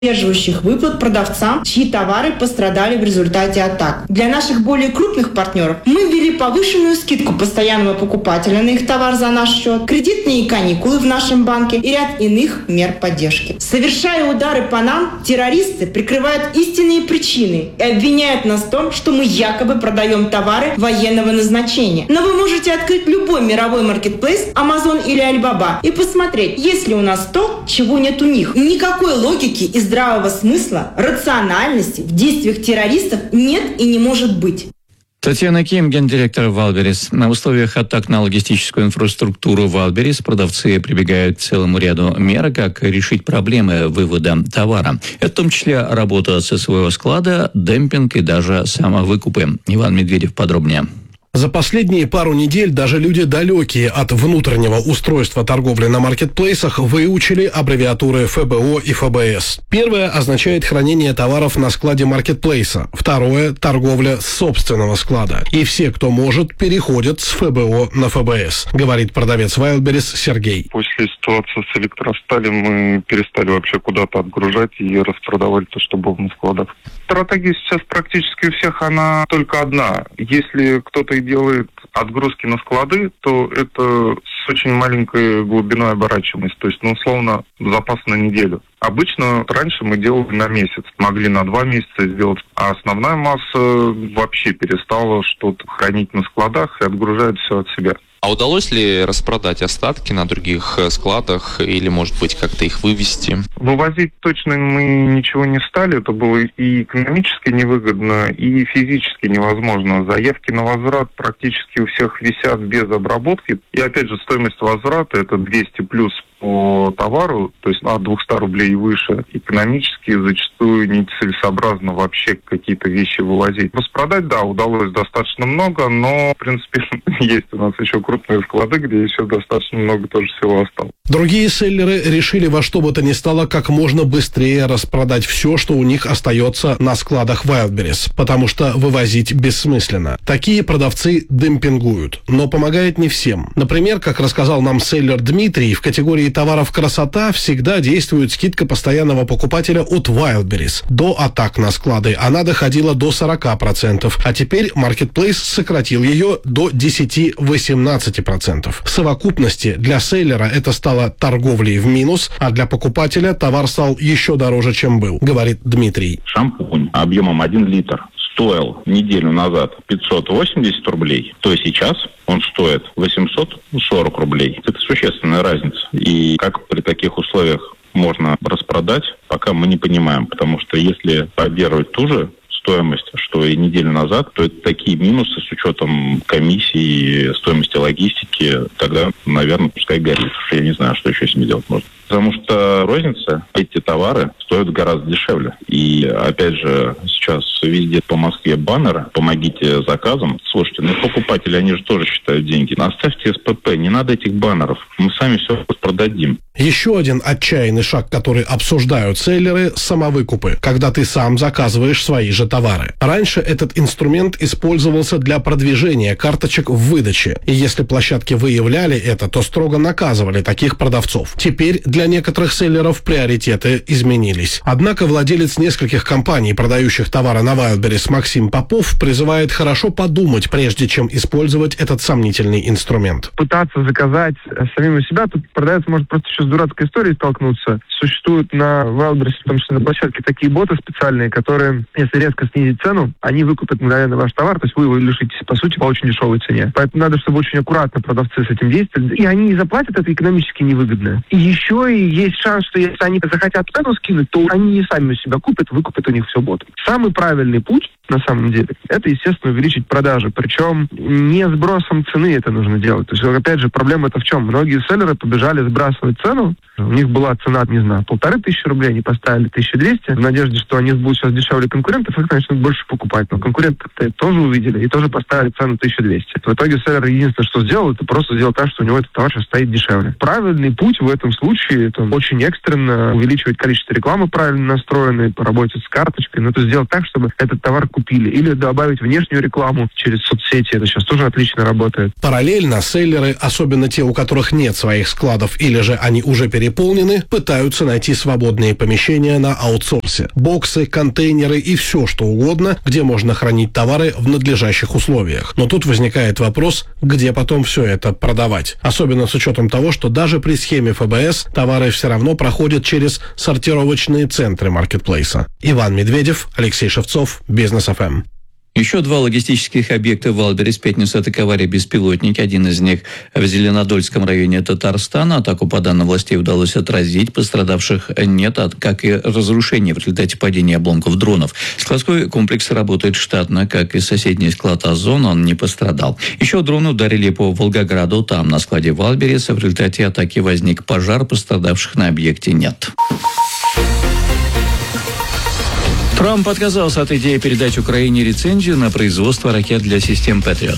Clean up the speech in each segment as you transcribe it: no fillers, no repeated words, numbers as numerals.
сдерживающих выплат продавцам, чьи товары пострадали в результате атак. Для наших более крупных партнеров мы ввели повышенную скидку постоянного покупателя на их товар за наш счет, кредитные каникулы в нашем банке и ряд иных мер поддержки. Совершая удары по нам, террористы прикрывают истинные причины и обвиняют нас в том, что мы якобы продаем товары военного назначения. Но вы можете открыть любой мировой маркетплейс, Amazon или Alibaba, и посмотреть, есть ли у нас то, чего нет у них. Никакой логики и здравого смысла, рациональности в действиях террористов нет и не может быть. Татьяна Ким, гендиректор Wildberries. На условиях атак на логистическую инфраструктуру Wildberries продавцы прибегают к целому ряду мер, как решить проблемы вывода товара. Это в том числе работа со своего склада, демпинг и даже самовыкупы. Иван Медведев подробнее. За последние пару недель даже люди, далекие от внутреннего устройства торговли на маркетплейсах, выучили аббревиатуры ФБО и ФБС. Первое означает хранение товаров на складе маркетплейса. Второе – торговля с собственного склада. И все, кто может, переходят с ФБО на ФБС, говорит продавец Wildberries Сергей. После ситуации с электросталем мы перестали вообще куда-то отгружать и распродавали то, что было на складах. Стратегия сейчас практически у всех, она только одна. Если кто-то и делает отгрузки на склады, то это с очень маленькой глубиной оборачиваемости, то есть, условно, запас на неделю. Обычно раньше мы делали на месяц, могли на 2 месяца сделать, а основная масса вообще перестала что-то хранить на складах и отгружает все от себя. А удалось ли распродать остатки на других складах или, может быть, как-то их вывести? Вывозить точно мы ничего не стали. Это было и экономически невыгодно, и физически невозможно. Заявки на возврат практически у всех висят без обработки. И опять же, стоимость возврата – это 200 плюс по товару, то есть от 200 рублей и выше. Экономически зачастую нецелесообразно вообще какие-то вещи вывозить. Распродать, да, удалось достаточно много, но, в принципе, есть у нас еще крупные склады, где еще достаточно много тоже всего осталось. Другие селлеры решили во что бы то ни стало как можно быстрее распродать все, что у них остается на складах Wildberries, потому что вывозить бессмысленно. Такие продавцы демпингуют, но помогает не всем. Например, как рассказал нам селлер Дмитрий, в категории товаров красота всегда действует скидка постоянного покупателя от Wildberries. До атак на склады она доходила до 40%, а теперь Marketplace сократил ее до 10-18%. В совокупности для селлера это стало торговлей в минус, а для покупателя товар стал еще дороже, чем был, говорит Дмитрий. Шампунь объемом 1 литр стоил неделю назад 580 рублей, то сейчас он стоит 840 рублей. Это существенная разница. И как при таких условиях можно распродать, пока мы не понимаем. Потому что если поддерживать ту же стоимость, что и неделю назад, то это такие минусы с учетом комиссии, стоимости логистики, тогда, наверное, пускай горит. Я не знаю, что еще с ними делать можно. Потому что розница, эти товары стоят гораздо дешевле. И, опять же, сейчас везде по Москве баннеры «Помогите заказам». Слушайте, покупатели, они же тоже считают деньги. Оставьте СПП, не надо этих баннеров. Мы сами все продадим. Еще один отчаянный шаг, который обсуждают селлеры – самовыкупы, когда ты сам заказываешь свои же товары. Раньше этот инструмент использовался для продвижения карточек в выдаче. И если площадки выявляли это, то строго наказывали таких продавцов. Теперь для некоторых селлеров приоритеты изменились. Однако владелец нескольких компаний, продающих товары на Wildberries, Максим Попов, призывает хорошо подумать, прежде чем использовать этот сомнительный инструмент. Пытаться заказать самим у себя, тут продавец может просто еще с дурацкой историей столкнуться. Существуют на Wildberries, в том числе на площадке, такие боты специальные, которые, если резко снизить цену, они выкупят мгновенно ваш товар, то есть вы его лишитесь, по сути, по очень дешевой цене. Поэтому надо, чтобы очень аккуратно продавцы с этим действовали. И они не заплатят, это экономически невыгодно. И еще и есть шанс, что если они захотят цену скинуть, то они не сами у себя купят, выкупят у них все боты. Самый правильный путь, на самом деле, это, естественно, увеличить продажи. Причем не сбросом цены это нужно делать. То есть, опять же, проблема-то в чем? Многие селлеры побежали сбрасывать цену. У них была цена, не знаю, 1500 рублей, они поставили 1200, в надежде, что они будут сейчас дешевле конкурентов, их начнут больше покупать. Но конкуренты тоже увидели и тоже поставили цену 1200. В итоге селлер единственное, что сделал, это просто сделал так, что у него этот товар сейчас стоит дешевле. Правильный путь в этом случае, это очень экстренно увеличивать количество рекламы правильно настроенной, поработать с карточкой, но это сделать так, чтобы этот товар купили, или добавить внешнюю рекламу через соцсети. Это сейчас тоже отлично работает. Параллельно селлеры, особенно те, у которых нет своих складов или же они уже переполнены, пытаются найти свободные помещения на аутсорсе. Боксы, контейнеры и все, что угодно, где можно хранить товары в надлежащих условиях. Но тут возникает вопрос, где потом все это продавать. Особенно с учетом того, что даже при схеме ФБС товары все равно проходят через сортировочные центры маркетплейса. Иван Медведев, Алексей Шевцов, Бизнес ФМ. Еще 2 логистических объекта в Валберес в пятницу атаковали беспилотники. Один из них в Зеленодольском районе Татарстана. Атаку, по данным властей, удалось отразить. Пострадавших нет, как и разрушений в результате падения обломков дронов. Складской комплекс работает штатно, как и соседний склад «Озон», он не пострадал. Еще дроны ударили по Волгограду. Там, на складе Валбереса, в результате атаки возник пожар. Пострадавших на объекте нет. Трамп отказался от идеи передать Украине лицензию на производство ракет для систем «Патриот».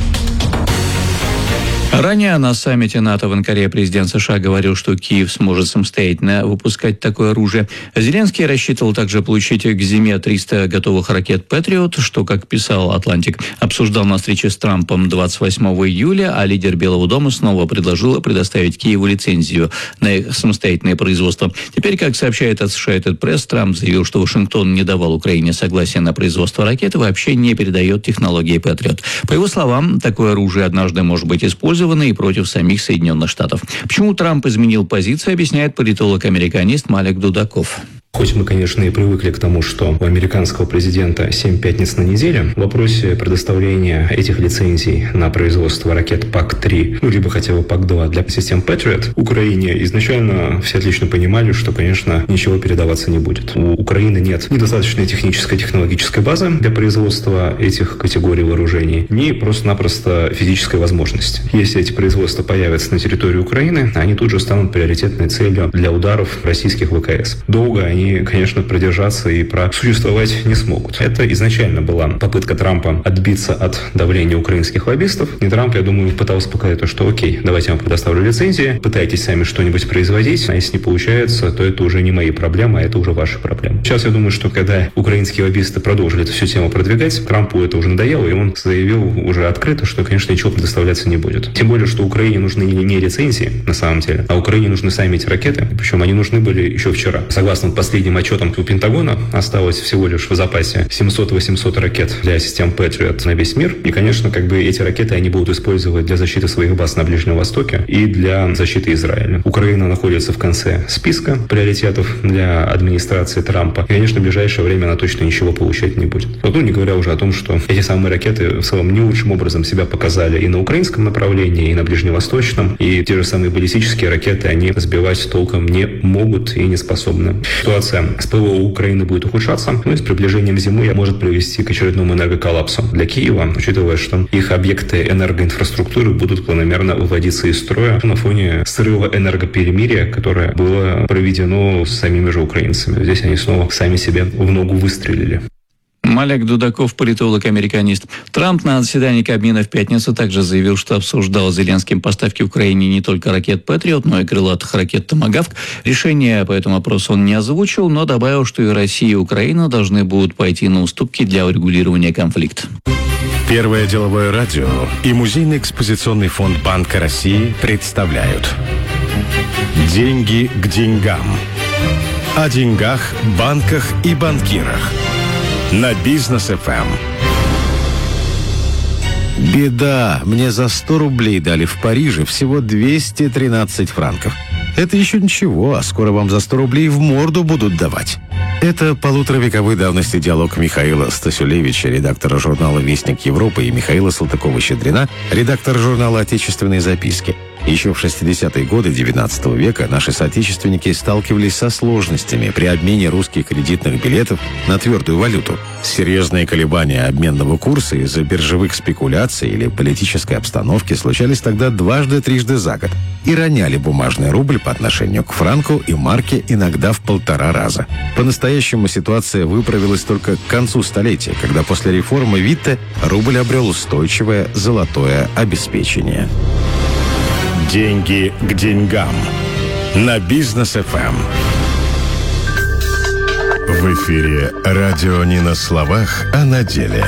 Ранее на саммите НАТО в Анкаре президент США говорил, что Киев сможет самостоятельно выпускать такое оружие. Зеленский рассчитывал также получить к зиме 300 готовых ракет «Патриот», что, как писал «Атлантик», обсуждал на встрече с Трампом 28 июля, а лидер Белого дома снова предложил предоставить Киеву лицензию на их самостоятельное производство. Теперь, как сообщает Associated Press, Трамп заявил, что Вашингтон не давал Украине согласия на производство ракет и вообще не передает технологии «Патриот». По его словам, такое оружие однажды может быть использовано и против самих Соединенных Штатов. Почему Трамп изменил позицию, объясняет политолог-американист Малик Дудаков. Хоть мы, конечно, и привыкли к тому, что у американского президента 7 пятниц на неделю, в вопросе предоставления этих лицензий на производство ракет ПАК-3, либо хотя бы ПАК-2 для систем Patriot, Украине изначально все отлично понимали, что, конечно, ничего передаваться не будет. У Украины нет ни достаточной технической, технологической базы для производства этих категорий вооружений, ни просто-напросто физической возможности. Если эти производства появятся на территории Украины, они тут же станут приоритетной целью для ударов российских ВКС. Долго они, конечно, продержаться и просуществовать не смогут. Это изначально была попытка Трампа отбиться от давления украинских лоббистов. И Трамп, я думаю, пытался показать то, что окей, давайте я вам предоставлю лицензии, пытайтесь сами что-нибудь производить, а если не получается, то это уже не мои проблемы, а это уже ваши проблемы. Сейчас я думаю, что когда украинские лоббисты продолжили эту всю тему продвигать, Трампу это уже надоело, и он заявил уже открыто, что, конечно, ничего предоставляться не будет. Тем более, что Украине нужны не лицензии, на самом деле, а Украине нужны сами эти ракеты, причем они нужны были еще вчера. Согласно последним отчетам у Пентагона, осталось всего лишь в запасе 700-800 ракет для систем Patriot на весь мир. И, конечно, эти ракеты они будут использовать для защиты своих баз на Ближнем Востоке и для защиты Израиля. Украина находится в конце списка приоритетов для администрации Трампа. И, конечно, в ближайшее время она точно ничего получать не будет. Вот, не говоря уже о том, что эти самые ракеты в целом не лучшим образом себя показали и на украинском направлении, и на ближневосточном. И те же самые баллистические ракеты они сбивать толком не могут и не способны. Ситуация с ПВО Украины будет ухудшаться, и с приближением зимы может привести к очередному энергоколлапсу для Киева, учитывая, что их объекты энергоинфраструктуры будут планомерно выводиться из строя на фоне срыва энергоперемирия, которое было проведено самими же украинцами. Здесь они снова сами себе в ногу выстрелили. Малик Дудаков, политолог-американист. Трамп на заседании Кабмина в пятницу также заявил, что обсуждал с Зеленским поставки Украине не только ракет «Патриот», но и крылатых ракет «Томагавк». Решение по этому вопросу он не озвучил, но добавил, что и Россия, и Украина должны будут пойти на уступки для урегулирования конфликта. Первое деловое радио и Музейный экспозиционный фонд Банка России представляют «Деньги к деньгам». О деньгах, банках и банкирах. На Бизнес ФМ. Беда. Мне за 100 рублей дали в Париже всего 213 франков. Это еще ничего, а скоро вам за 100 рублей в морду будут давать. Это полуторавековой давности диалог Михаила Стасюлевича, редактора журнала «Вестник Европы», и Михаила Салтыкова-Щедрина, редактора журнала «Отечественные записки». Еще в 60-е годы XIX века наши соотечественники сталкивались со сложностями при обмене русских кредитных билетов на твердую валюту. Серьезные колебания обменного курса из-за биржевых спекуляций или политической обстановки случались тогда дважды-трижды за год и роняли бумажный рубль по отношению к франку и марке иногда в 1,5 раза. По-настоящему ситуация выправилась только к концу столетия, когда после реформы Витте рубль обрел устойчивое золотое обеспечение. Деньги к деньгам. На Бизнес ФМ. В эфире радио не на словах, а на деле.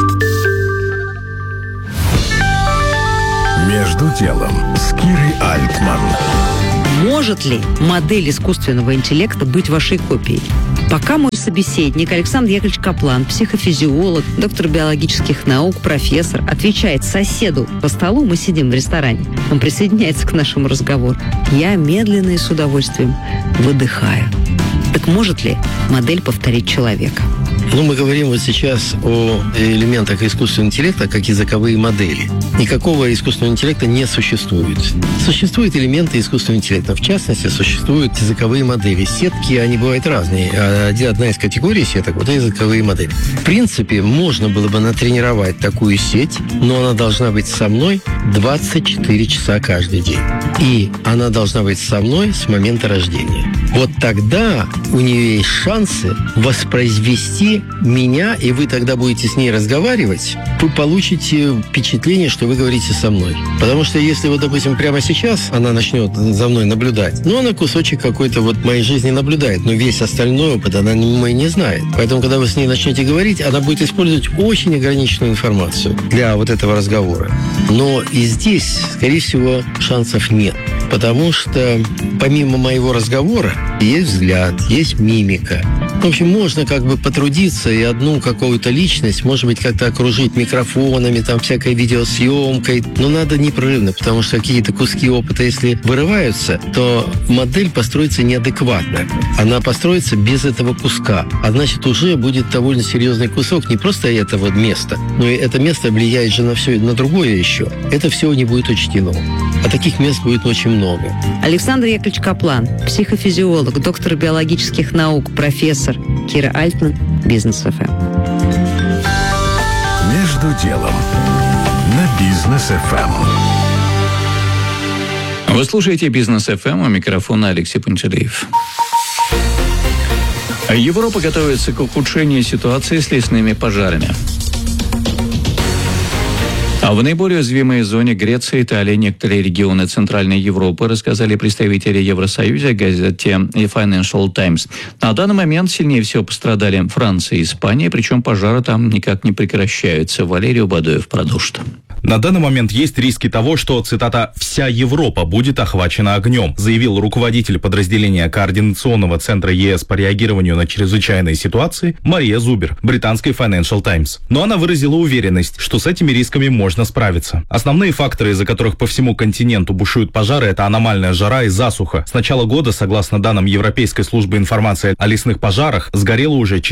«Между делом» с Кирой Альтман. Может ли модель искусственного интеллекта быть вашей копией? Пока мой собеседник Александр Яковлевич Каплан, психофизиолог, доктор биологических наук, профессор, отвечает соседу по столу, мы сидим в ресторане, он присоединяется к нашему разговору. Я медленно и с удовольствием выдыхаю. Так может ли модель повторить человека? Мы говорим вот сейчас о элементах искусственного интеллекта как языковые модели. Никакого искусственного интеллекта не существует. Существуют элементы искусственного интеллекта. В частности, существуют языковые модели. Сетки, они бывают разные. Одна из категорий сеток – вот языковые модели. В принципе, можно было бы натренировать такую сеть, но она должна быть со мной 24 часа каждый день. И она должна быть со мной с момента рождения. Вот тогда у нее есть шансы воспроизвести меня, и вы тогда будете с ней разговаривать, вы получите впечатление, что вы говорите со мной. Потому что если вот, допустим, прямо сейчас она начнет за мной наблюдать, она кусочек какой-то вот моей жизни наблюдает, но весь остальной опыт она мой не знает. Поэтому, когда вы с ней начнете говорить, она будет использовать очень ограниченную информацию для вот этого разговора. Но и здесь, скорее всего, шансов нет. Потому что помимо моего разговора есть взгляд, есть мимика. В общем, можно как бы потрудиться и одну какую-то личность, может быть, как-то окружить микрофонами, там, всякой видеосъемкой. Но надо непрерывно, потому что какие-то куски опыта, если вырываются, то модель построится неадекватно. Она построится без этого куска. А значит, уже будет довольно серьезный кусок не просто этого места, но и это место влияет же на все, на другое еще. Это все не будет учтено. А таких мест будет очень много. Александр Яковлевич Каплан, психофизиолог, доктор биологических наук, профессор. Кира Альтман, Бизнес ФМ. «Между делом» на Бизнес ФМ. Вы слушаете Бизнес ФМ, у микрофона Алексей Пантелеев. Европа готовится к ухудшению ситуации с лесными пожарами. А в наиболее уязвимой зоне Греции, Италии, некоторые регионы Центральной Европы, рассказали представители Евросоюза газете Financial Times. На данный момент сильнее всего пострадали Франция и Испания, причем пожары там никак не прекращаются. Валерий Убадоев продолжит. На данный момент есть риски того, что, цитата, «вся Европа будет охвачена огнем», заявил руководитель подразделения Координационного центра ЕС по реагированию на чрезвычайные ситуации Мария Зубер, британской Financial Times. Но она выразила уверенность, что с этими рисками можно справиться. Основные факторы, из-за которых по всему континенту бушуют пожары, это аномальная жара и засуха. С начала года, согласно данным Европейской службы информации о лесных пожарах, сгорело уже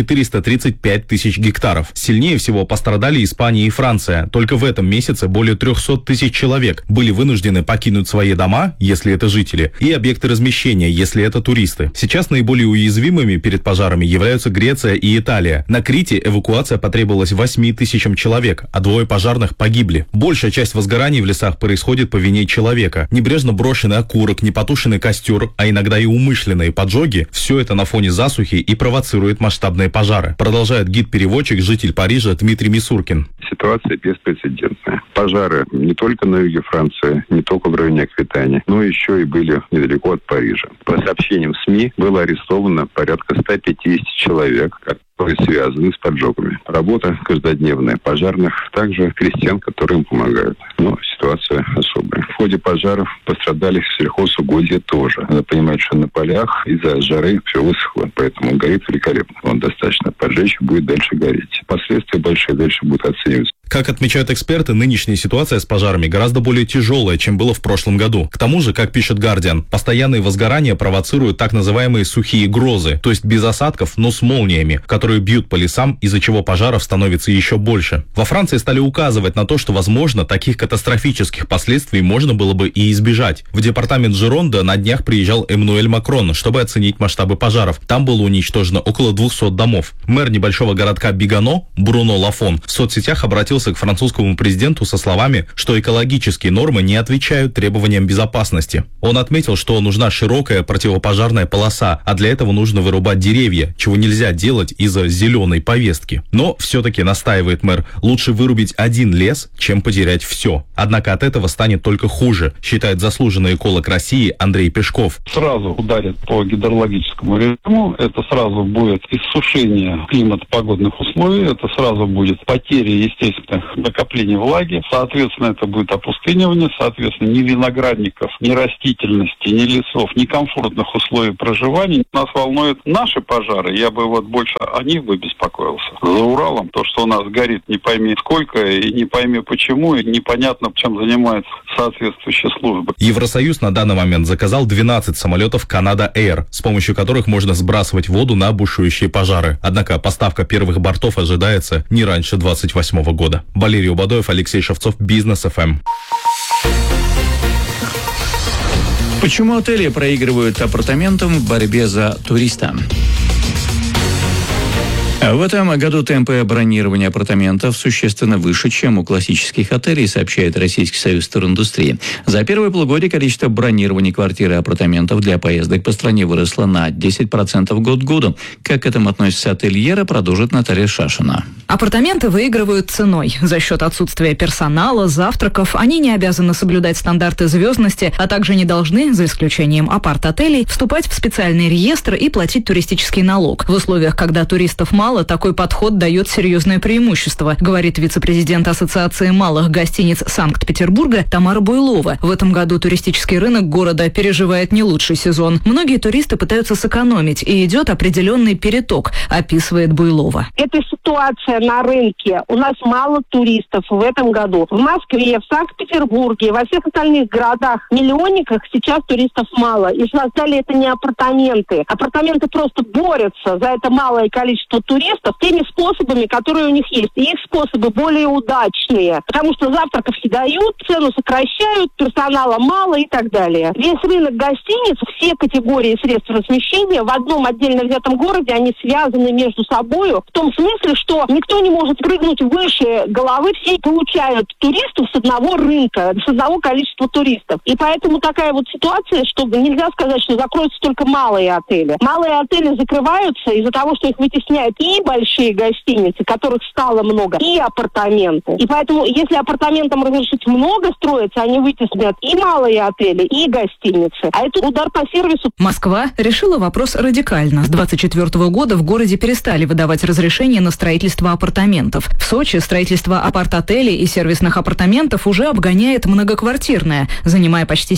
435 тысяч гектаров. Сильнее всего пострадали Испания и Франция. Только в этом месяце более 300 тысяч человек были вынуждены покинуть свои дома, если это жители, и объекты размещения, если это туристы. Сейчас наиболее уязвимыми перед пожарами являются Греция и Италия. На Крите эвакуация потребовалась 8 тысячам человек, а 2 пожарных погибли. Большая часть возгораний в лесах происходит по вине человека. Небрежно брошенный окурок, непотушенный костер, а иногда и умышленные поджоги – все это на фоне засухи и провоцирует масштабные пожары. Продолжает гид-переводчик, житель Парижа Дмитрий Мисуркин. Ситуация беспрецедентная. Пожары не только на юге Франции, не только в районе Аквитании, но еще и были недалеко от Парижа. По сообщениям СМИ было арестовано порядка 150 человек, которые связаны с поджогами. Работа каждодневная пожарных, также крестьян, которые им помогают. Но ситуация особая. В ходе пожаров пострадали сельхозугодья тоже. Надо понимать, что на полях из-за жары все высохло, поэтому горит великолепно. Он достаточно поджечь, будет дальше гореть. Последствия большие дальше будут оцениваться. Как отмечают эксперты, нынешняя ситуация с пожарами гораздо более тяжелая, чем было в прошлом году. К тому же, как пишет Guardian, постоянные возгорания провоцируют так называемые сухие грозы, то есть без осадков, но с молниями, которые бьют по лесам, из-за чего пожаров становится еще больше. Во Франции стали указывать на то, что, возможно, таких катастрофических последствий можно было бы и избежать. В департамент Жеронда на днях приезжал Эммануэль Макрон, чтобы оценить масштабы пожаров. Там было уничтожено около 200 домов. Мэр небольшого городка Бигано, Бруно Лафон, в соцсетях обратился обратился к французскому президенту со словами, что экологические нормы не отвечают требованиям безопасности. Он отметил, что нужна широкая противопожарная полоса, а для этого нужно вырубать деревья, чего нельзя делать из-за зеленой повестки. Но все-таки, настаивает мэр, лучше вырубить один лес, чем потерять все. Однако от этого станет только хуже, считает заслуженный эколог России Андрей Пешков. Сразу ударит по гидрологическому режиму, это сразу будет иссушение климат-погодных условий, это сразу будет потеря естественных накоплений влаги, соответственно, это будет опустынивание, соответственно, ни виноградников, ни растительности, ни лесов, ни комфортных условий проживания. Нас волнуют наши пожары, я бы вот больше о них бы беспокоился. За Уралом то, что у нас горит не пойми сколько и не пойми почему, и непонятно, чем занимаются соответствующие службы. Евросоюз на данный момент заказал 12 самолетов Canada Air, с помощью которых можно сбрасывать воду на бушующие пожары. Однако поставка первых бортов ожидается не раньше 2028 года. Валерий Убадоев, Алексей Шевцов, Бизнес ФМ. Почему отели проигрывают апартаментам в борьбе за туриста? В этом году темпы бронирования апартаментов существенно выше, чем у классических отелей, сообщает Российский союз туриндустрии. За первое полугодие количество бронирований квартир и апартаментов для поездок по стране выросло на 10% год к году. Как к этому относятся ательеры, продолжит Наталья Шашина. Апартаменты выигрывают ценой. За счет отсутствия персонала, завтраков, они не обязаны соблюдать стандарты звездности, а также не должны, за исключением апарт-отелей, вступать в специальный реестр и платить туристический налог. В условиях, когда туристов мало, такой подход дает серьезное преимущество, говорит вице-президент Ассоциации малых гостиниц Санкт-Петербурга Тамара Буйлова. В этом году туристический рынок города переживает не лучший сезон. Многие туристы пытаются сэкономить, и идет определенный переток, описывает Буйлова. Это ситуация на рынке. У нас мало туристов в этом году. В Москве, в Санкт-Петербурге, во всех остальных городах-миллионниках сейчас туристов мало. И создали это не апартаменты. Апартаменты просто борются за это малое количество туристов теми способами, которые у них есть. И их способы более удачные, потому что завтраков не дают, цену сокращают, персонала мало и так далее. Весь рынок гостиниц, все категории средств размещения в одном отдельно взятом городе, они связаны между собой в том смысле, что никто не может прыгнуть выше головы, все получают туристов с одного рынка, с одного количества туристов. И поэтому такая вот ситуация, что нельзя сказать, что закроются только малые отели. Малые отели закрываются из-за того, что их вытесняют и большие гостиницы, которых стало много, и апартаменты. И поэтому, если апартаментам разрешить много строиться, они вытеснят и малые отели, и гостиницы. А это удар по сервису. Москва решила вопрос радикально. С 2024 года в городе перестали выдавать разрешения на строительство апартаментов. В Сочи строительство апарт-отелей и сервисных апартаментов уже обгоняет многоквартирное, занимая почти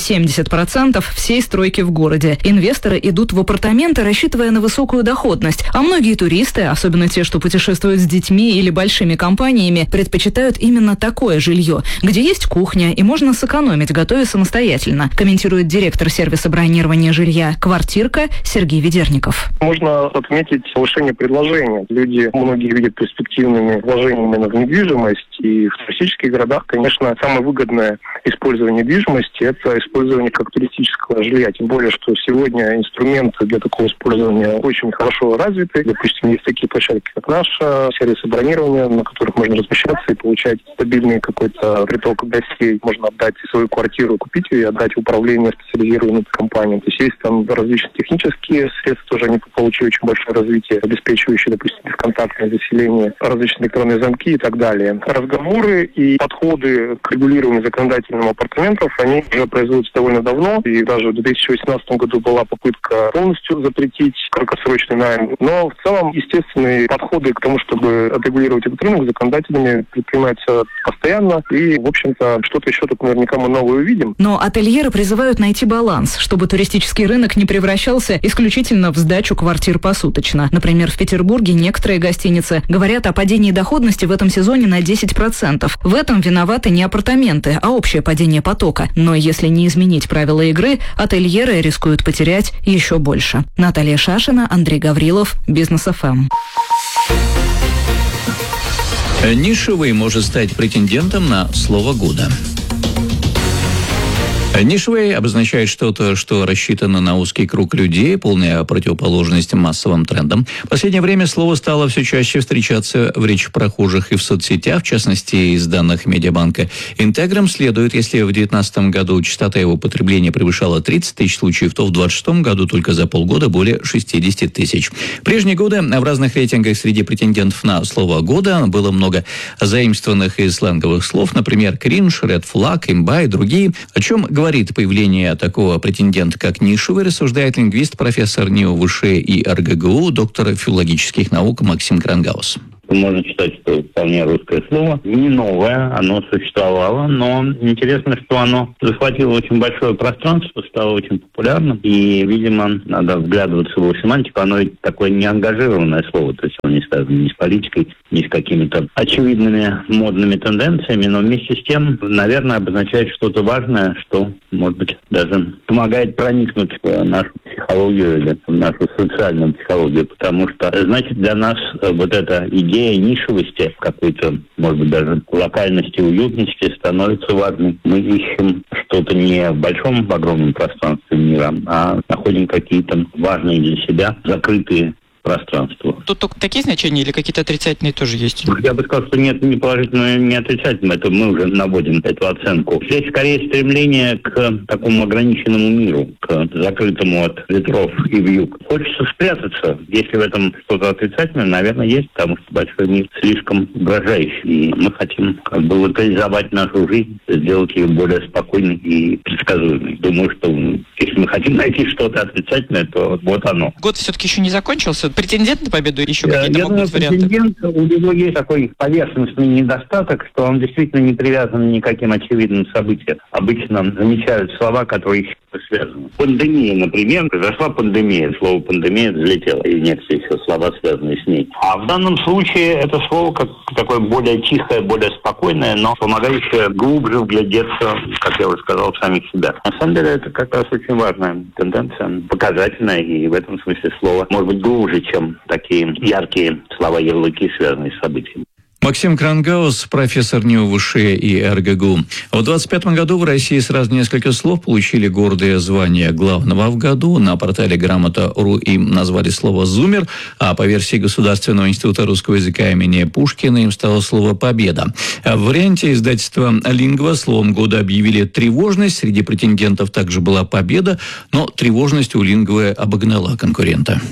70% всей стройки в городе. Инвесторы идут в апартаменты, рассчитывая на высокую доходность, а многие туристы, особенно те, что путешествуют с детьми или большими компаниями, предпочитают именно такое жилье, где есть кухня и можно сэкономить, готовя самостоятельно, комментирует директор сервиса бронирования жилья «Квартирка» Сергей Ведерников. Можно отметить повышение предложения. Люди, многие видят перспективными вложениями в недвижимость, и в туристических городах, конечно, самое выгодное использование недвижимости – это использование как туристического жилья. Тем более, что сегодня инструменты для такого использования очень хорошо развиты. Допустим, есть такие площадки, как наша, сервисы бронирования, на которых можно размещаться и получать стабильный какой-то приток гостей. Можно отдать свою квартиру, купить ее и отдать в управление специализированным компаниям. То есть есть там различные технические средства, тоже они получили очень большое развитие, обеспечивающие, допустим, бесконтактное заселение, различные электронные замки и так далее. Разговоры и подходы к регулированию законодательным апартаментов, они уже производятся довольно давно, и даже в 2018 году была попытка полностью запретить краткосрочный найм. Но в целом, естественные подходы к тому, чтобы отрегулировать этот рынок законодателями, предпринимаются постоянно, и, в общем-то, что-то еще тут наверняка мы новое увидим. Но ательеры призывают найти баланс, чтобы туристический рынок не превращался исключительно в сдачу квартир посуточно. Например, в Петербурге некоторые гостиницы говорят о падении доходности в этом сезоне на 10%. В этом виноваты не апартаменты, а общее падение потока. Но если не изменить правила игры, ательеры рискуют потерять еще больше. Наталья Шашина, Андрей Гаврилов, Бизнес ФМ. Нишевый может стать претендентом на слово года. Нишевый обозначает что-то, что рассчитано на узкий круг людей, полная противоположность массовым трендам. В последнее время слово стало все чаще встречаться в речи прохожих и в соцсетях, в частности, из данных Медиабанка Интеграм следует, если в 2019 году частота его потребления превышала 30 тысяч случаев, то в 2026 году только за полгода более 60 тысяч. В прежние годы в разных рейтингах среди претендентов на слово года было много заимствованных из сленговых слов, например, кринж, ред флаг, имба и другие. О чем говорит появление такого претендента, как нишевый, рассуждает лингвист, профессор НИУ ВШЭ и РГГУ, доктор филологических наук Максим Крангаус. Можно считать, что вполне русское слово. Не новое, оно существовало, но интересно, что оно захватило очень большое пространство, стало очень популярным. И, видимо, надо вглядываться в его семантику. Оно ведь такое неангажированное слово, то есть оно не связано ни с политикой, ни с какими-то очевидными модными тенденциями, но вместе с тем, наверное, обозначает что-то важное, что, может быть, даже помогает проникнуть в нашу психологию или в нашу социальную психологию, потому что, значит, для нас вот эта идея нишевости, какой-то, может быть, даже локальности, уютности становится важной. Мы ищем что-то не в большом, в огромном пространстве мира, а находим какие-то важные для себя закрытые пространство. Тут только такие значения или какие-то отрицательные тоже есть? Я бы сказал, что нет ни положительного, ни отрицательного. Это мы уже наводим эту оценку. Здесь скорее стремление к такому ограниченному миру, к закрытому от ветров и вьюг. Хочется спрятаться. Если в этом что-то отрицательное, наверное, есть, потому что большой мир слишком угрожающий. И мы хотим как бы локализовать нашу жизнь, сделать ее более спокойной и предсказуемой. Думаю, что если мы хотим найти что-то отрицательное, то вот оно. Год все-таки еще не закончился. Претендент на победу еще какие-то могут быть варианты? Претендент, у него есть такой поверхностный недостаток, что он действительно не привязан ни к каким очевидным событиям. Обычно замечают слова, которые еще связаны. Пандемия, например, произошла пандемия. Слово пандемия взлетело, и нет еще слова, связанные с ней. А в данном случае это слово как такое более тихое, более спокойное, но помогающее глубже вглядеться, как я уже сказал, в самих себя. На самом деле это как раз очень важная тенденция, показательная, и в этом смысле слово может быть глубже, чем такие яркие слова-ярлыки, связанные с событиями. Максим Крангаус, профессор НИУ ВШЭ и РГГУ. В 2025 году в России сразу несколько слов получили гордое звание главного в году. На портале Грамота.ру им назвали слово «зумер», а по версии Государственного института русского языка имени Пушкина им стало слово «победа». В варианте издательства «Лингва» словом года объявили «тревожность». Среди претендентов также была «победа», но тревожность у «Лингвы» обогнала конкурента.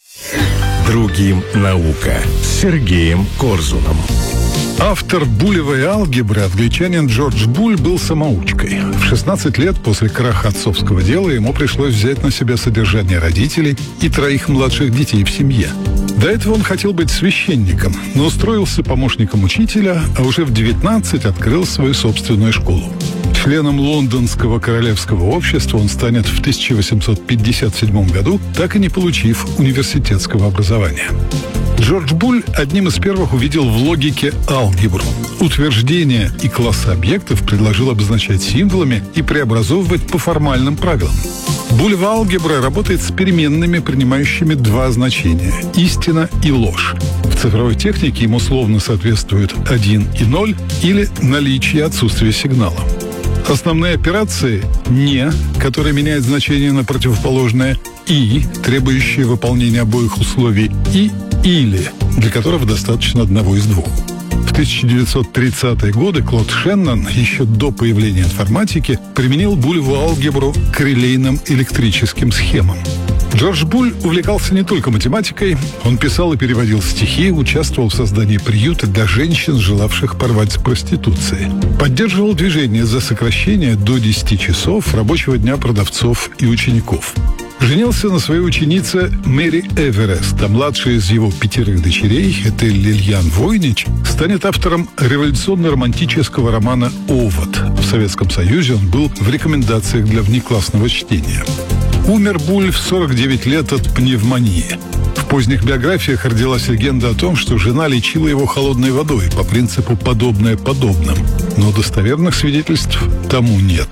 Другим наука с Сергеем Корзуном. Автор булевой алгебры, англичанин Джордж Буль, был самоучкой. В 16 лет после краха отцовского дела ему пришлось взять на себя содержание родителей и 3 младших детей в семье. До этого он хотел быть священником, но устроился помощником учителя, а уже в 19 открыл свою собственную школу. Членом Лондонского королевского общества он станет в 1857 году, так и не получив университетского образования. Джордж Буль одним из первых увидел в логике алгебру. Утверждения и классы объектов предложил обозначать символами и преобразовывать по формальным правилам. Булева алгебра работает с переменными, принимающими 2 значения – истина и ложь. В цифровой технике им условно соответствуют 1 и 0 или наличие и отсутствие сигнала. Основные операции «не», которые меняют значение на противоположное, «и», требующие выполнения обоих условий, и «или», для которого достаточно одного из 2. В 1930-е годы Клод Шеннон, еще до появления информатики, применил булеву алгебру к релейным электрическим схемам. Джордж Буль увлекался не только математикой, он писал и переводил стихи, участвовал в создании приюта для женщин, желавших порвать с проституцией. Поддерживал движение за сокращение до 10 часов рабочего дня продавцов и учеников. Женился на своей ученице Мэри Эверест, а младшая из его 5 дочерей, это Лильян Войнич, станет автором революционно-романтического романа «Овод». В Советском Союзе он был в рекомендациях для внеклассного чтения. Умер Буль в 49 лет от пневмонии. В поздних биографиях родилась легенда о том, что жена лечила его холодной водой по принципу «подобное подобным». Но достоверных свидетельств тому нет.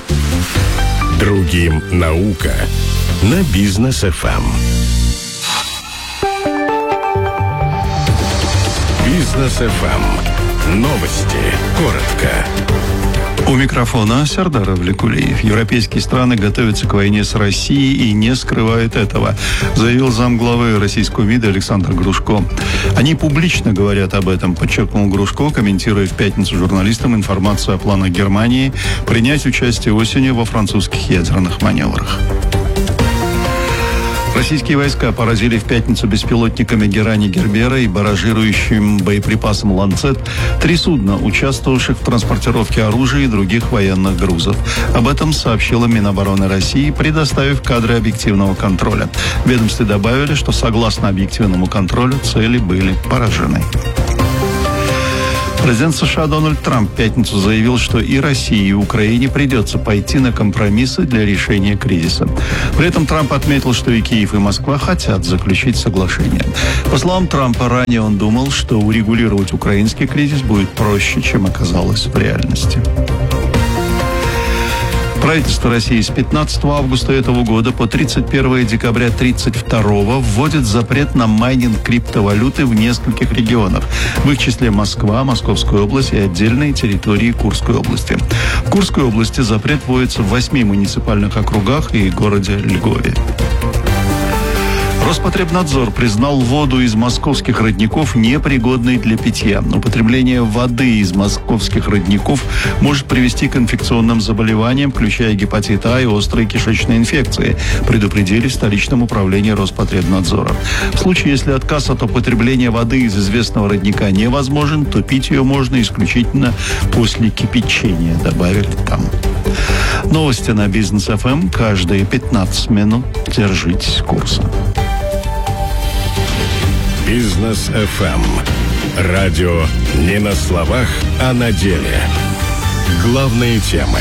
Другим наука на Бизнес ФМ. Бизнес ФМ. Новости коротко. У микрофона Сардар Авликулиев. Европейские страны готовятся к войне с Россией и не скрывают этого, заявил замглавы российского МИДа Александр Грушко. Они публично говорят об этом, подчеркнул Грушко, комментируя в пятницу журналистам информацию о планах Германии принять участие осенью во французских ядерных маневрах. Российские войска поразили в пятницу беспилотниками Герани Гербера и барражирующим боеприпасом «Ланцет» 3 судна, участвовавших в транспортировке оружия и других военных грузов. Об этом сообщила Минобороны России, предоставив кадры объективного контроля. В ведомстве добавили, что согласно объективному контролю цели были поражены. Президент США Дональд Трамп в пятницу заявил, что и России, и Украине придется пойти на компромиссы для решения кризиса. При этом Трамп отметил, что и Киев, и Москва хотят заключить соглашение. По словам Трампа, ранее он думал, что урегулировать украинский кризис будет проще, чем оказалось в реальности. Правительство России с 15 августа этого года по 31 декабря 1932 вводит запрет на майнинг криптовалюты в нескольких регионах. В их числе Москва, Московская область и отдельные территории Курской области. В Курской области запрет вводится в 8 муниципальных округах и городе Львове. Роспотребнадзор признал воду из московских родников непригодной для питья. Употребление воды из московских родников может привести к инфекционным заболеваниям, включая гепатит А и острые кишечные инфекции, предупредили в столичном управлении Роспотребнадзора. В случае, если отказ от употребления воды из известного родника невозможен, то пить ее можно исключительно после кипячения, добавили там. Новости на Бизнес ФМ каждые 15 минут. Держитесь курса. Бизнес ФМ. Радио не на словах, а на деле. Главные темы.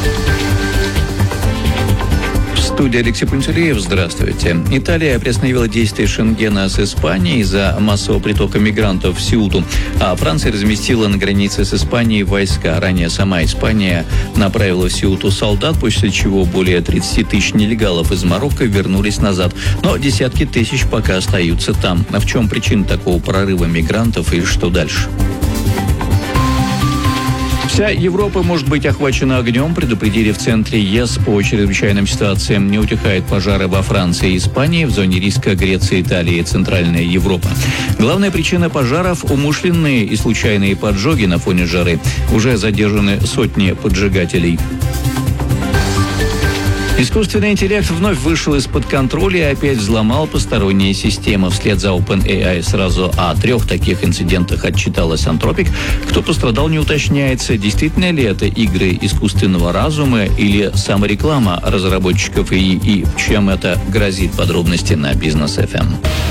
В студии Алексей Пантелеев. Здравствуйте. Италия приостановила действие Шенгена с Испанией из-за массового притока мигрантов в Сеуту, а Франция разместила на границе с Испанией войска. Ранее сама Испания направила в Сеуту солдат, после чего более 30 тысяч нелегалов из Марокко вернулись назад. Но десятки тысяч пока остаются там. А в чем причина такого прорыва мигрантов и что дальше? Вся Европа может быть охвачена огнем, предупредили в центре ЕС по чрезвычайным ситуациям. Не утихают пожары во Франции и Испании, в зоне риска Греция, Италия и Центральная Европа. Главная причина пожаров – умышленные и случайные поджоги на фоне жары. Уже задержаны сотни поджигателей. Искусственный интеллект вновь вышел из-под контроля и опять взломал посторонние системы. Вслед за OpenAI сразу о 3 таких инцидентах отчиталась Anthropic. Кто пострадал, не уточняется. Действительно ли это игры искусственного разума или самореклама разработчиков и чем это грозит? Подробности на Бизнес ФМ.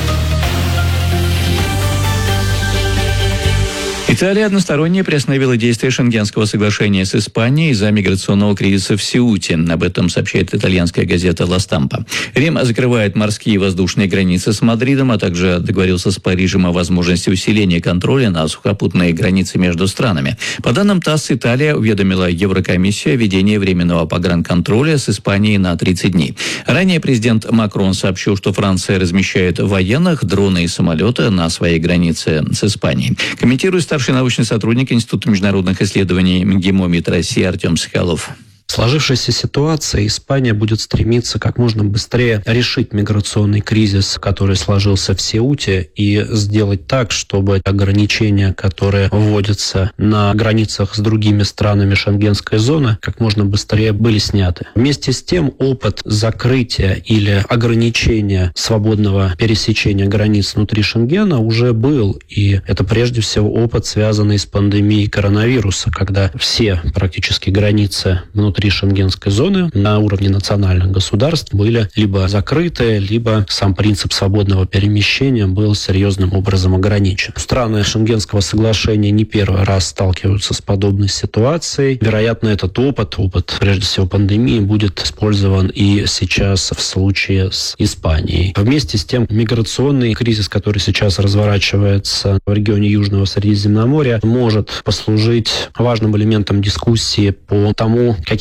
Италия односторонне приостановила действие Шенгенского соглашения с Испанией из-за миграционного кризиса в Сеуте. Об этом сообщает итальянская газета «Ла Стампа». Рим закрывает морские и воздушные границы с Мадридом, а также договорился с Парижем о возможности усиления контроля на сухопутные границы между странами. По данным ТАСС, Италия уведомила Еврокомиссию о введении временного погранконтроля с Испанией на 30 дней. Ранее президент Макрон сообщил, что Франция размещает военных, дроны и самолеты на своей границе с Испанией. Комментируя старший научный сотрудник Института международных исследований МГИМО-МИД России Артем Соколов. В сложившейся ситуации Испания будет стремиться как можно быстрее решить миграционный кризис, который сложился в Сеуте, и сделать так, чтобы ограничения, которые вводятся на границах с другими странами шенгенской зоны, как можно быстрее были сняты. Вместе с тем, опыт закрытия или ограничения свободного пересечения границ внутри Шенгена уже был, и это прежде всего опыт, связанный с пандемией коронавируса, когда все практически границы внутри шенгенской зоны на уровне национальных государств были либо закрыты, либо сам принцип свободного перемещения был серьезным образом ограничен. Страны Шенгенского соглашения не первый раз сталкиваются с подобной ситуацией. Вероятно, этот опыт прежде всего пандемии, будет использован и сейчас в случае с Испанией. Вместе с тем, миграционный кризис, который сейчас разворачивается в регионе Южного Средиземноморья, может послужить важным элементом дискуссии по тому, каким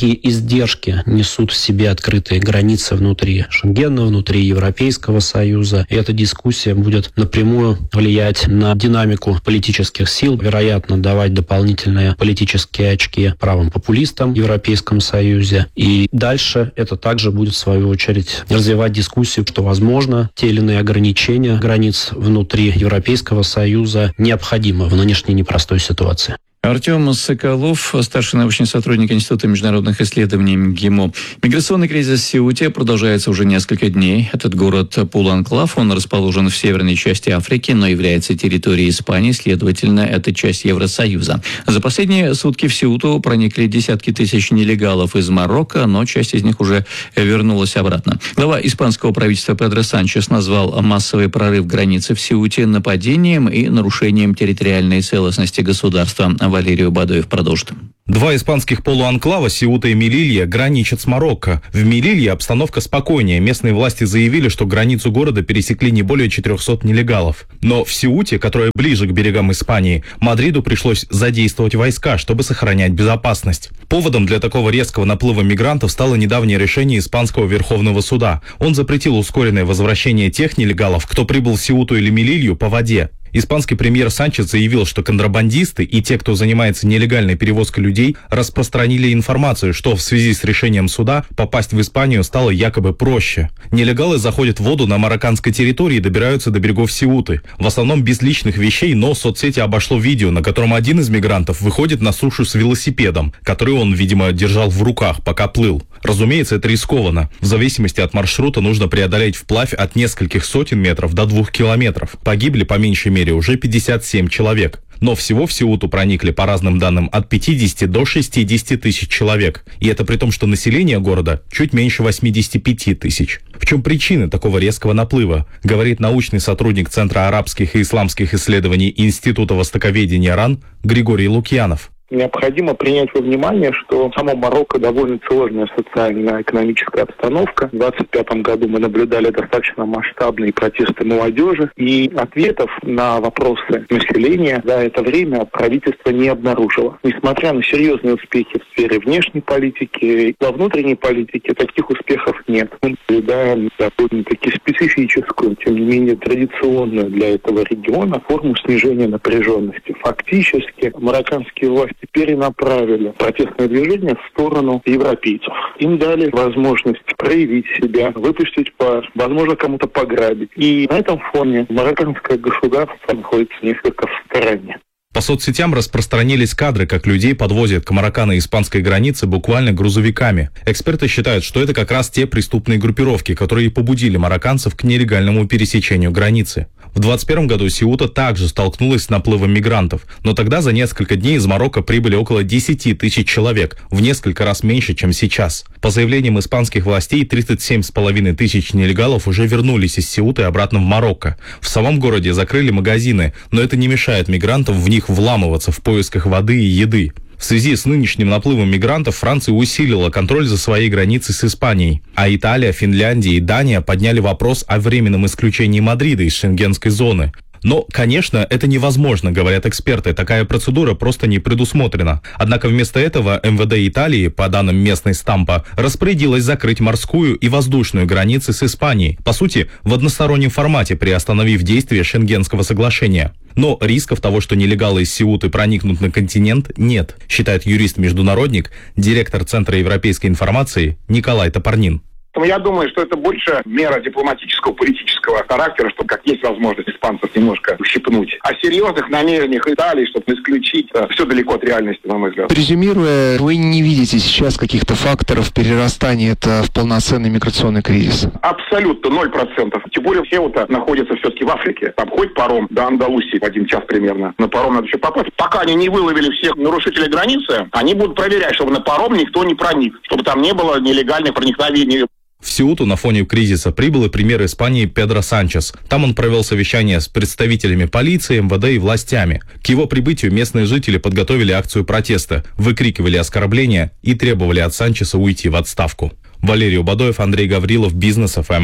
какие издержки несут в себе открытые границы внутри Шенгена, внутри Европейского Союза. И эта дискуссия будет напрямую влиять на динамику политических сил, вероятно, давать дополнительные политические очки правым популистам в Европейском Союзе. И дальше это также будет, в свою очередь, развивать дискуссию, что, возможно, те или иные ограничения границ внутри Европейского Союза необходимы в нынешней непростой ситуации. Артем Соколов, старший научный сотрудник Института международных исследований МГИМО. Миграционный кризис в Сеуте продолжается уже несколько дней. Этот город полуанклав, он расположен в северной части Африки, но является территорией Испании, следовательно, это часть Евросоюза. За последние сутки в Сеуту проникли десятки тысяч нелегалов из Марокко, но часть из них уже вернулась обратно. Глава испанского правительства Педро Санчес назвал массовый прорыв границы в Сеуте нападением и нарушением территориальной целостности государства. Валерий Бадоев продолжит. Два испанских полуанклава, Сеута и Мелилья, граничат с Марокко. В Мелилье обстановка спокойнее. Местные власти заявили, что границу города пересекли не более 400 нелегалов. Но в Сеуте, которая ближе к берегам Испании, Мадриду пришлось задействовать войска, чтобы сохранять безопасность. Поводом для такого резкого наплыва мигрантов стало недавнее решение Испанского Верховного суда. Он запретил ускоренное возвращение тех нелегалов, кто прибыл в Сеуту или Мелилью по воде. Испанский премьер Санчес заявил, что контрабандисты и те, кто занимается нелегальной перевозкой людей, распространили информацию, что в связи с решением суда попасть в Испанию стало якобы проще. Нелегалы заходят в воду на марокканской территории и добираются до берегов Сеуты. В основном без личных вещей, но соцсети обошло видео, на котором один из мигрантов выходит на сушу с велосипедом, который он, видимо, держал в руках, пока плыл. Разумеется, это рискованно. В зависимости от маршрута нужно преодолеть вплавь от нескольких сотен метров до 2 километров. Погибли по меньшей мере уже 57 человек. Но всего в Сеуту проникли, по разным данным, от 50 до 60 тысяч человек. И это при том, что население города чуть меньше 85 тысяч. В чем причины такого резкого наплыва, говорит научный сотрудник Центра арабских и исламских исследований Института востоковедения РАН Григорий Лукьянов. Необходимо принять во внимание, что само Марокко довольно сложная социально-экономическая обстановка. В 2025 году мы наблюдали достаточно масштабные протесты молодежи, и ответов на вопросы населения за это время правительство не обнаружило. Несмотря на серьезные успехи в сфере внешней политики, во внутренней политике таких успехов нет. Мы наблюдаем довольно-таки специфическую, тем не менее традиционную для этого региона форму снижения напряженности. Фактически марокканские власти перенаправили протестное движение в сторону европейцев. Им дали возможность проявить себя, выпустить пар, возможно, кому-то пограбить. И на этом фоне марокканское государство находится несколько в стороне. По соцсетям распространились кадры, как людей подвозят к мароккано-испанской границе буквально грузовиками. Эксперты считают, что это как раз те преступные группировки, которые побудили марокканцев к нелегальному пересечению границы. В 2021 году Сеута также столкнулась с наплывом мигрантов, но тогда за несколько дней из Марокко прибыли около 10 тысяч человек, в несколько раз меньше, чем сейчас. По заявлениям испанских властей, 37,5 тысяч нелегалов уже вернулись из Сеуты обратно в Марокко. В самом городе закрыли магазины, но это не мешает мигрантам в них вламываться в поисках воды и еды. В связи с нынешним наплывом мигрантов Франция усилила контроль за своей границей с Испанией, а Италия, Финляндия и Дания подняли вопрос о временном исключении Мадрида из шенгенской зоны. Но, конечно, это невозможно, говорят эксперты, такая процедура просто не предусмотрена. Однако вместо этого МВД Италии, по данным местной Стампа, распорядилась закрыть морскую и воздушную границы с Испанией, по сути, в одностороннем формате, приостановив действие Шенгенского соглашения. Но рисков того, что нелегалы из Сеуты проникнут на континент, нет, считает юрист-международник, директор Центра европейской информации Николай Топорнин. Я думаю, что это больше мера дипломатического, политического характера, чтобы как есть возможность испанцев немножко ущипнуть. О серьезных намерениях Италии, чтобы исключить, все далеко от реальности, на мой взгляд. Резюмируя, вы не видите сейчас каких-то факторов перерастания это в полноценный миграционный кризис? Абсолютно 0%. Тем более Сеута находится все-таки в Африке. Там ходит паром до Андалусии в 1 час примерно. На паром надо еще попасть. Пока они не выловили всех нарушителей границы, они будут проверять, чтобы на паром никто не проник, чтобы там не было нелегальных проникновений. В Сеуту на фоне кризиса прибыл и премьер Испании Педро Санчес. Там он провел совещание с представителями полиции, МВД и властями. К его прибытию местные жители подготовили акцию протеста, выкрикивали оскорбления и требовали от Санчеса уйти в отставку. Валерий Бадоев, Андрей Гаврилов, Бизнес ФМ.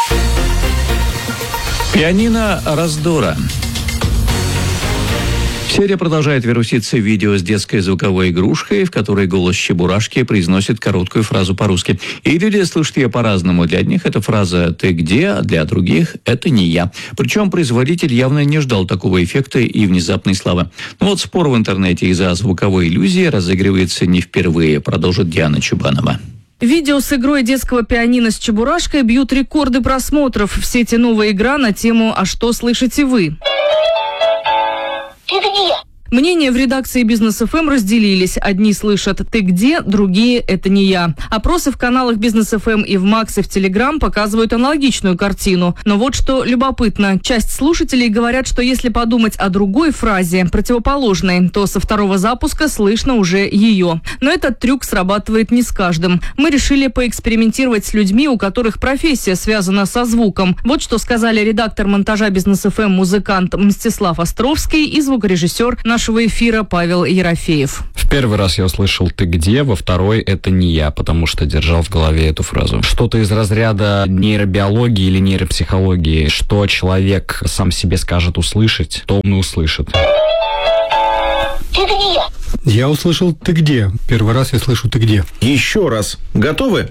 Пианино раздора. В сети продолжает вируситься видео с детской звуковой игрушкой, в которой голос Чебурашки произносит короткую фразу по-русски. И люди слышат ее по-разному. Для одних это фраза «ты где?», а для других это «не я». Причем производитель явно не ждал такого эффекта и внезапной славы. Но вот спор в интернете из-за звуковой иллюзии разыгрывается не впервые, продолжит Диана Чубанова. Видео с игрой детского пианино с Чебурашкой бьют рекорды просмотров. В сети новая игра на тему «А что слышите вы?». Мнения в редакции Бизнес ФМ разделились. Одни слышат «ты где?», другие «это не я». Опросы в каналах Бизнес ФМ и в Макс, и в Телеграм показывают аналогичную картину. Но вот что любопытно. Часть слушателей говорят, что если подумать о другой фразе, противоположной, то со второго запуска слышно уже ее. Но этот трюк срабатывает не с каждым. Мы решили поэкспериментировать с людьми, у которых профессия связана со звуком. Вот что сказали редактор монтажа Бизнес ФМ, музыкант Мстислав Островский и звукорежиссер нашего эфира Павел Ерофеев. В первый раз я услышал «ты где?», во второй «это не я», потому что держал в голове эту фразу. Что-то из разряда нейробиологии или нейропсихологии, что человек сам себе скажет услышать, то он и услышит. Ты где? Я услышал «ты где?». Первый раз я слышу «ты где?». Еще раз. Готовы?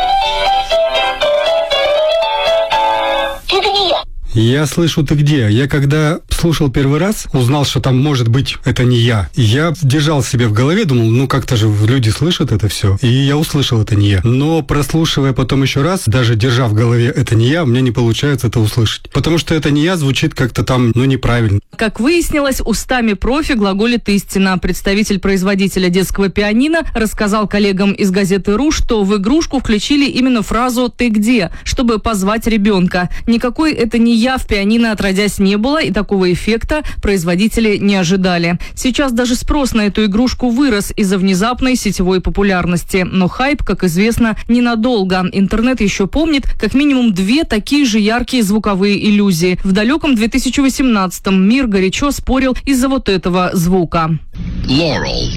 Ты где? Я слышу «ты где?». Я когда слушал первый раз, узнал, что там может быть это не я. Я держал себе в голове, думал, ну как-то же люди слышат это все. И я услышал это не я. Но прослушивая потом еще раз, даже держа в голове это не я, у меня не получается это услышать. Потому что это не я звучит как-то там, ну неправильно. Как выяснилось, устами профи глаголит истина. Представитель производителя детского пианино рассказал коллегам из газеты «Ру», что в игрушку включили именно фразу «ты где?», чтобы позвать ребенка. Никакой это не я в пианино отродясь не было, и такого эффекта производители не ожидали. Сейчас даже спрос на эту игрушку вырос из-за внезапной сетевой популярности. Но хайп, как известно, ненадолго. Интернет еще помнит как минимум 2 такие же яркие звуковые иллюзии. В далеком 2018-м мир горячо спорил из-за вот этого звука. Laurel.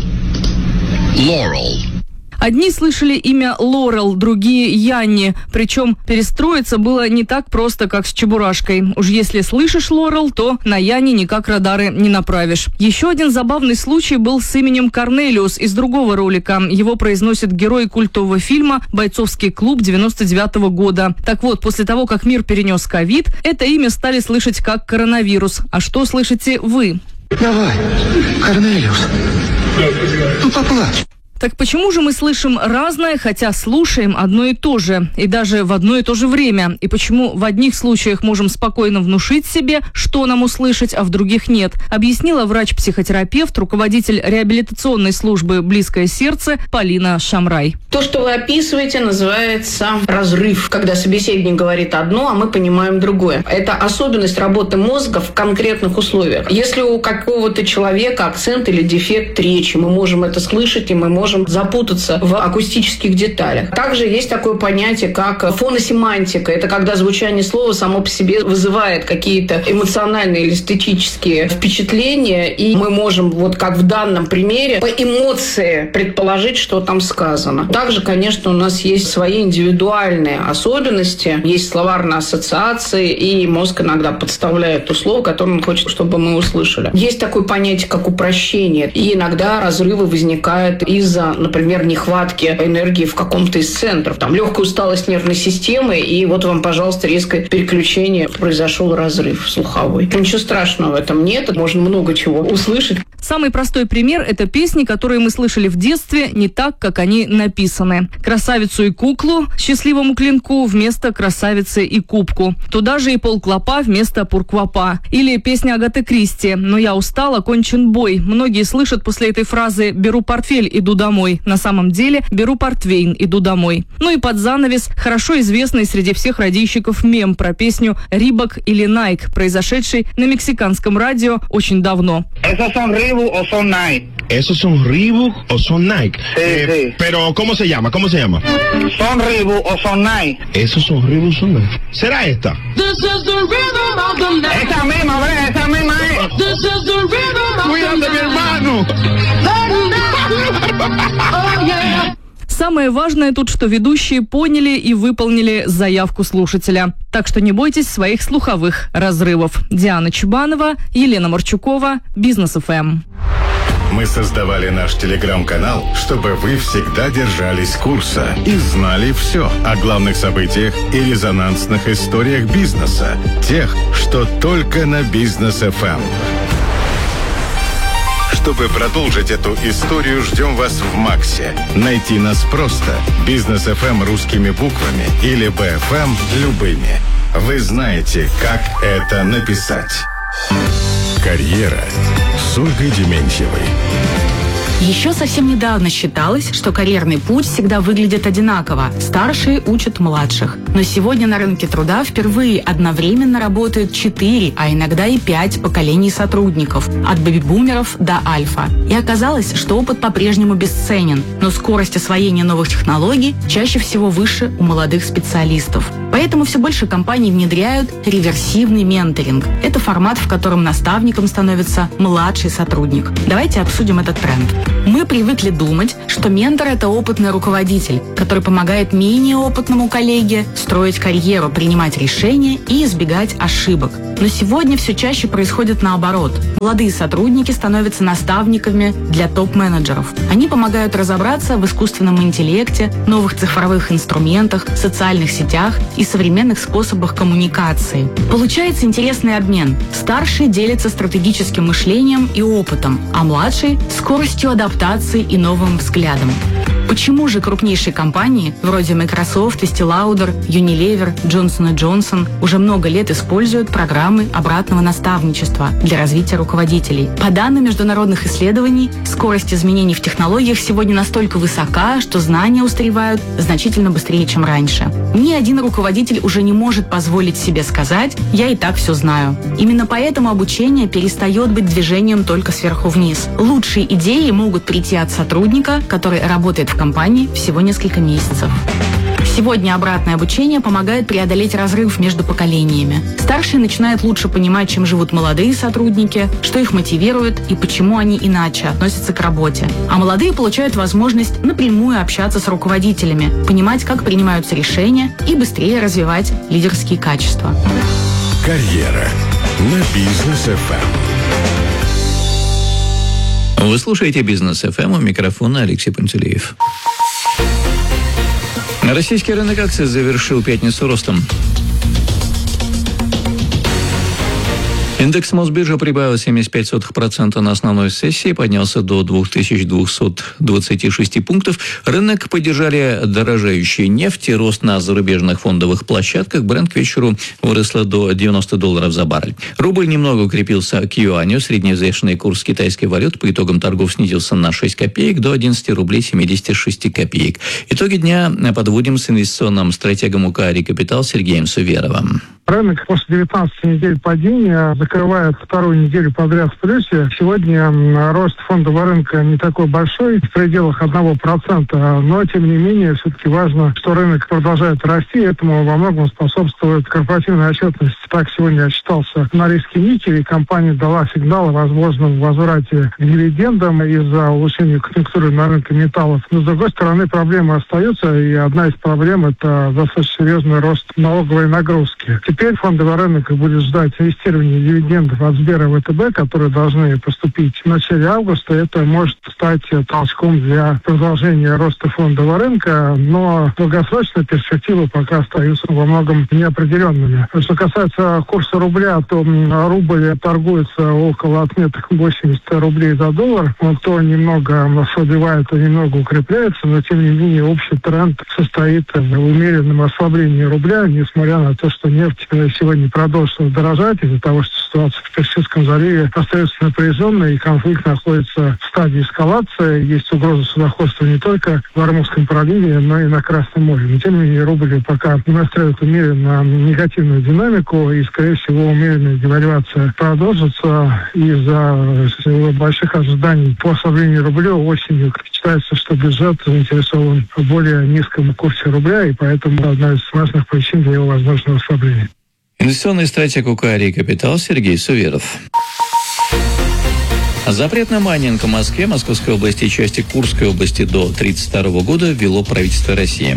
Одни слышали имя Лорел, другие Янни. Причем перестроиться было не так просто, как с Чебурашкой. Уж если слышишь Лорел, то на Янни никак радары не направишь. Еще один забавный случай был с именем Корнелиус из другого ролика. Его произносит герой культового фильма «Бойцовский клуб» 99-го года. Так вот, после того, как мир перенес ковид, это имя стали слышать как коронавирус. А что слышите вы? Давай, Корнелиус, ну поплачь. Так почему же мы слышим разное, хотя слушаем одно и то же, и даже в одно и то же время? И почему в одних случаях можем спокойно внушить себе, что нам услышать, а в других нет? Объяснила врач-психотерапевт, руководитель реабилитационной службы «Близкое сердце» Полина Шамрай. То, что вы описываете, называется разрыв, когда собеседник говорит одно, а мы понимаем другое. Это особенность работы мозга в конкретных условиях. Если у какого-то человека акцент или дефект речи, мы можем это слышать, и мы можем запутаться в акустических деталях. Также есть такое понятие, как фоносемантика. Это когда звучание слова само по себе вызывает какие-то эмоциональные или эстетические впечатления, и мы можем, вот как в данном примере, по эмоции предположить, что там сказано. Также, конечно, у нас есть свои индивидуальные особенности, есть словарные ассоциации, и мозг иногда подставляет то слово, которое он хочет, чтобы мы услышали. Есть такое понятие, как упрощение, и иногда разрывы возникают из-за, например, нехватки энергии в каком-то из центров. Там легкая усталость нервной системы, и вот вам, пожалуйста, резкое переключение, произошел разрыв слуховой. Ничего страшного в этом нет, можно много чего услышать. Самый простой пример – это песни, которые мы слышали в детстве не так, как они написаны. «Красавицу и куклу» счастливому клинку вместо «красавицы и кубку». Туда же и полклопа вместо пурквапа. Или песня Агаты Кристи «Но я устал, окончен бой». Многие слышат после этой фразы «беру портфель, иду домой». На самом деле «беру портвейн, иду домой». Ну и под занавес хорошо известный среди всех радийщиков мем про песню «Рибок» или «Найк», произошедший на мексиканском радио очень давно. ¿Esos son Reebok o son Nike? Sí. Pero ¿cómo se llama? ¿Cómo se llama? Son Reebok o son Nike. ¿Esos son Reebok o son Nike? ¿Será esta? This is the rhythm of the night. Esa misma, ¿ves? Esa misma es. This is the rhythm of the night. Cuídate, mi hermano. Oh, yeah. Самое важное тут, что ведущие поняли и выполнили заявку слушателя. Так что не бойтесь своих слуховых разрывов. Диана Чубанова, Елена Марчукова, Бизнес ФМ. Мы создавали наш телеграм-канал, чтобы вы всегда держались курса и знали все о главных событиях и резонансных историях бизнеса. Тех, что только на Бизнес ФМ. Чтобы продолжить эту историю, ждем вас в Максе. Найти нас просто. Бизнес ФМ русскими буквами или БФМ любыми. Вы знаете, как это написать. Карьера с Ольгой Дементьевой. Еще совсем недавно считалось, что карьерный путь всегда выглядит одинаково. Старшие учат младших. Но сегодня на рынке труда впервые одновременно работают 4, а иногда и 5 поколений сотрудников. От бэби-бумеров до альфа. И оказалось, что опыт по-прежнему бесценен. Но скорость освоения новых технологий чаще всего выше у молодых специалистов. Поэтому все больше компаний внедряют реверсивный менторинг. Это формат, в котором наставником становится младший сотрудник. Давайте обсудим этот тренд. Мы привыкли думать, что ментор – это опытный руководитель, который помогает менее опытному коллеге строить карьеру, принимать решения и избегать ошибок. Но сегодня все чаще происходит наоборот. Молодые сотрудники становятся наставниками для топ-менеджеров. Они помогают разобраться в искусственном интеллекте, новых цифровых инструментах, социальных сетях и современных способах коммуникации. Получается интересный обмен. Старшие делятся стратегическим мышлением и опытом, а младшие – скоростью адаптации и новым взглядом. Почему же крупнейшие компании, вроде Microsoft, Estée Lauder, Unilever, Johnson & Johnson, уже много лет используют программы обратного наставничества для развития руководителей? По данным международных исследований, скорость изменений в технологиях сегодня настолько высока, что знания устаревают значительно быстрее, чем раньше. Ни один руководитель уже не может позволить себе сказать «я и так все знаю». Именно поэтому обучение перестает быть движением только сверху вниз. Лучшие идеи могут прийти от сотрудника, который работает в компании всего несколько месяцев. Сегодня обратное обучение помогает преодолеть разрыв между поколениями. Старшие начинают лучше понимать, чем живут молодые сотрудники, что их мотивирует и почему они иначе относятся к работе. А молодые получают возможность напрямую общаться с руководителями, понимать, как принимаются решения и быстрее развивать лидерские качества. Карьера на Бизнес ФМ. Вы слушаете Бизнес ФМ, у микрофона Алексей Пантелеев. Российский рынок акций завершил пятницу ростом. Индекс Мосбиржи прибавил 0,75% на основной сессии, поднялся до 2226 пунктов. Рынок поддержали дорожающие нефть и рост на зарубежных фондовых площадках. Брент к вечеру выросла до $90 за баррель. Рубль немного укрепился к юаню. Средневзвешенный курс китайской валюты по итогам торгов снизился на 6 копеек до 11 рублей 76 копеек. Итоги дня подводим с инвестиционным стратегом УК «Рекапитал» Сергеем Суверовым. Рынок после 19 недель падения закрывает вторую неделю подряд в плюсе. Сегодня рост фондового рынка не такой большой, в пределах 1%, но тем не менее все-таки важно, что рынок продолжает расти, этому во многом способствует корпоративная отчетность. Так сегодня отчитался Норильский никель, и компания дала сигнал о возможном возврате к дивидендам из-за улучшения конъюнктуры на рынке металлов. Но с другой стороны проблемы остаются, и одна из проблем – это достаточно серьезный рост налоговой нагрузки. Теперь фондовый рынок будет ждать инвестирования дивидендов от Сбера и ВТБ, которые должны поступить в начале августа. Это может стать толчком для продолжения роста фондового рынка, но долгосрочные перспективы пока остаются во многом неопределенными. Что касается курса рубля, то рубль торгуется около отметок 80 рублей за доллар. Он то немного ослабевает, то немного укрепляется, но тем не менее общий тренд состоит в умеренном ослаблении рубля, несмотря на то, что нефть сегодня продолжит дорожать из-за того, что ситуация в Персидском заливе остается напряженной, и конфликт находится в стадии эскалации. Есть угроза судоходства не только в Ормузском проливе, но и на Красном море. Но тем не менее рубль пока демонстрирует умеренно негативную динамику, и, скорее всего, умеренная девальвация продолжится из-за больших ожиданий по ослаблению рубля осенью. Считается, что бюджет заинтересован в более низком курсе рубля, и поэтому одна из важных причин для его возможного ослабления. Инвестиционный стратег УК «Рекапитал» Сергей Суверов. Запрет на майнинг в Москве, Московской области и части Курской области до 1932 года ввело правительство России.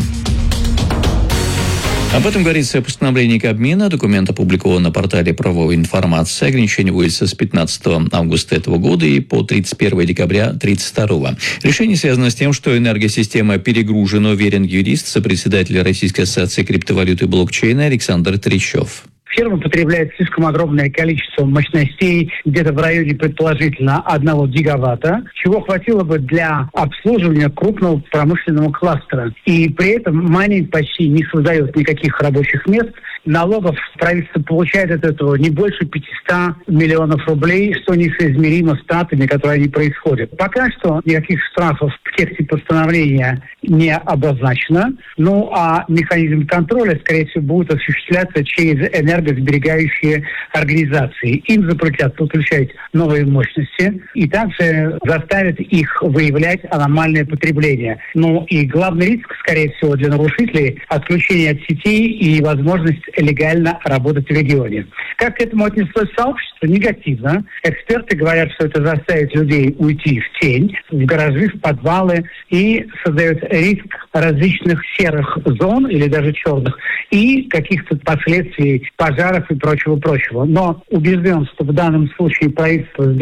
Об этом говорится в постановлении Кабмина. Документ опубликован на портале правовой информации. Ограничение вводится с 15 августа этого года и по 31 декабря 1932. Решение связано с тем, что энергосистема перегружена, уверен юрист, сопредседатель Российской ассоциации криптовалюты и блокчейна Александр Трещев. Фирма потребляет слишком огромное количество мощностей, где-то в районе, предположительно, 1 гигаватта, чего хватило бы для обслуживания крупного промышленного кластера. И при этом майнинг почти не создает никаких рабочих мест. Налогов правительство получает от этого не больше 500 миллионов рублей, что несоизмеримо с тратами, которые они происходят. Пока что никаких штрафов в тексте постановления не обозначено. Ну а механизм контроля, скорее всего, будет осуществляться через энергосберегающие организации. Им запретят подключать новые мощности и также заставят их выявлять аномальное потребление. Ну и главный риск, скорее всего, для нарушителей – отключение от сетей и возможность легально работать в регионе. Как к этому отнеслось сообщество? Негативно. Эксперты говорят, что это заставит людей уйти в тень, в гаражи, в подвалы и создает риск различных серых зон или даже черных и каких-то последствий пожаров и прочего-прочего. Но убежден, что в данном случае правительство